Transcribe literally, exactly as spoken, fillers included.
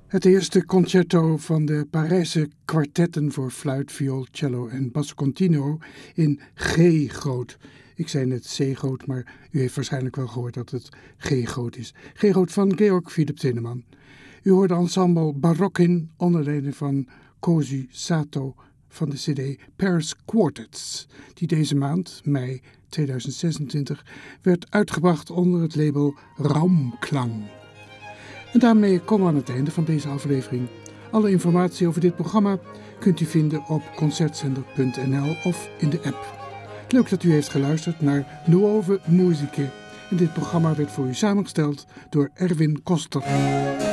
Het eerste concerto van de Parijse kwartetten voor fluit, viool, cello en basso continuo in G-groot. Ik zei net C-groot, maar u heeft waarschijnlijk wel gehoord dat het G-groot is. G-groot van Georg Philipp Zinnemann. U hoorde ensemble Barockin, onderdelen van Koji Sato van de cd Paris Quartets, die deze maand, mei tweeduizend zesentwintig, werd uitgebracht onder het label Raumklang. En daarmee komen we aan het einde van deze aflevering. Alle informatie over dit programma kunt u vinden op concertzender punt n l of in de app. Leuk dat u heeft geluisterd naar Nuove Musiche. En dit programma werd voor u samengesteld door Erwin Koster.